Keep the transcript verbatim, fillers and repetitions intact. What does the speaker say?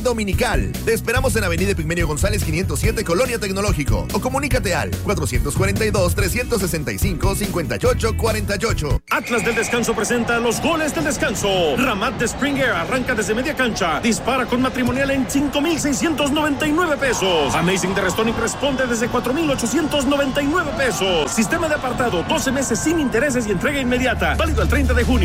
Dominical. Te esperamos en Avenida Epigmenio González quinientos siete, Colonia Tecnológico. O comunícate al cuatrocientos cuarenta y dos, trescientos sesenta y cinco, cincuenta y ocho cuarenta y ocho. Atlas del Descanso presenta los goles del descanso. Ramat de Spring Air arranca desde media cancha. Dispara con matrimonial en cinco mil seiscientos noventa y nueve pesos. Amazing de Restonic responde desde cuatro mil ochocientos noventa y nueve pesos. Sistema de apartado, doce meses sin intereses y entrega inmediata. Válido el treinta de junio.